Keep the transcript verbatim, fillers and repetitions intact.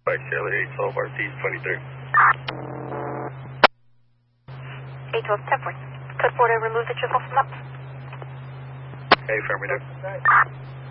By Charlie eight twelve R T twenty-three. eight twelve, ten four. Code four to remove the triple from up. Hey, affirmative.